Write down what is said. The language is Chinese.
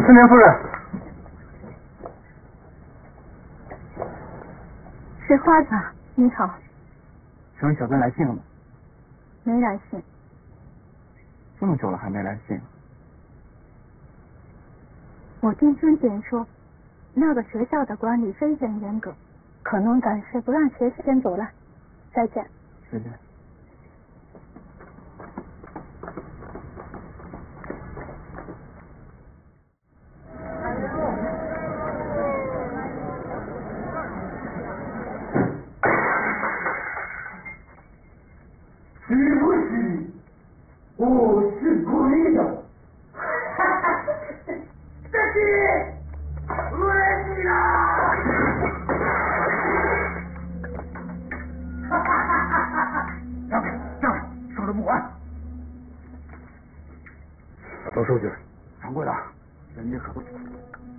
村民夫人， 是花子，你好。 请问小曾来信了吗？ 没来信。 这么久了还没来信？ 我听孙姐说，那个学校的管理非常严格，可能暂时不让学生走了。再见。 再见。 是不是？我是鬼的。这是恶心啦！让开，让开，说了不管。 周书记， 掌柜的，人家可不。